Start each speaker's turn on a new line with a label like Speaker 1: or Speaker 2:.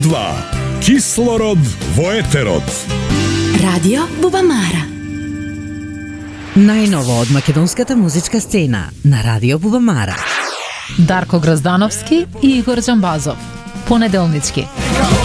Speaker 1: 2. Кислород во етерот.
Speaker 2: Радио Бубамара.
Speaker 3: Најново од македонската музичка сцена на Радио Бубамара.
Speaker 4: Дарко Граздановски и Игор Джамбазов. Понеделнички.